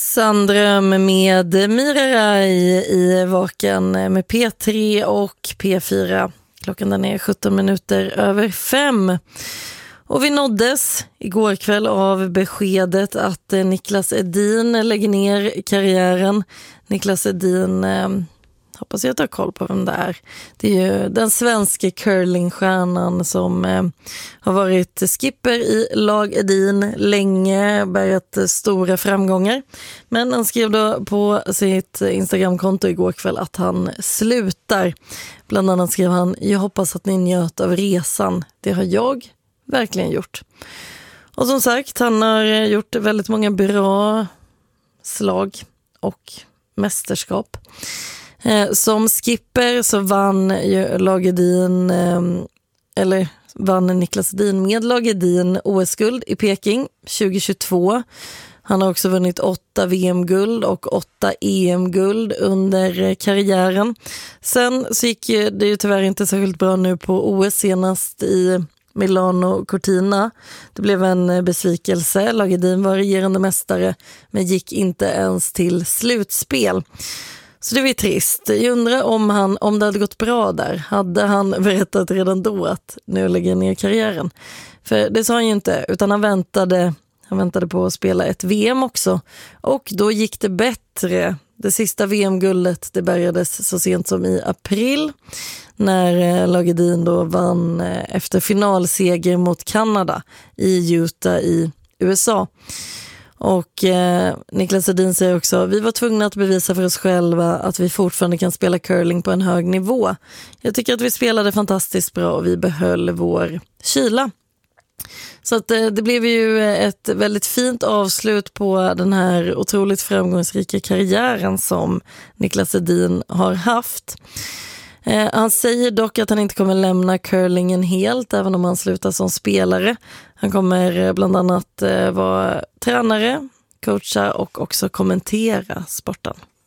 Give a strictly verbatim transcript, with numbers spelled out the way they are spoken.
Sandröm med Mira Rai i Vaken med P tre och P fyra. Klockan den är sjutton minuter över fem. Och vi nåddes igår kväll av beskedet att Niklas Edin lägger ner karriären. Niklas Edin, eh, hoppas jag tar koll på vem det är. Det är ju den svenska curlingstjärnan som eh, har varit skipper i lag Edin länge, bärgat stora framgångar. Men han skrev då på sitt Instagramkonto igår kväll att han slutar. Bland annat skrev han: jag hoppas att ni njöt av resan. Det har jag verkligen gjort. Och som sagt, han har gjort väldigt många bra slag och mästerskap. Eh, som skipper så vann ju lag Edin, eh, eller vann Niklas Edin med lag Edin O S-guld i Peking tjugohundratjugotvå. Han har också vunnit åtta V M-guld och åtta E M-guld under karriären. Sen så gick det ju tyvärr inte särskilt bra nu på O S senast i Milano Cortina. Det blev en besvikelse. Lag Edin var regerande mästare men gick inte ens till slutspel. Så det var ju trist. Jag undrar om, han, om det hade gått bra där. Hade han berättat redan då att nu lägger ner karriären? För det sa han ju inte, utan han väntade, han väntade på att spela ett V M också. Och då gick det bättre. Det sista V M-guldet det bärgades så sent som i april. När lag Edin då vann efter finalseger mot Kanada i Utah i U S A. Och eh, Niklas Edin säger också: vi var tvungna att bevisa för oss själva att vi fortfarande kan spela curling på en hög nivå. Jag tycker att vi spelade fantastiskt bra och vi behöll vår kyla. Så att eh, det blev ju ett väldigt fint avslut på den här otroligt framgångsrika karriären som Niklas Edin har haft. Eh, han säger dock att han inte kommer lämna curlingen helt, även om han slutar som spelare. Han kommer bland annat eh, vara tränare, coacha och också kommentera sporten.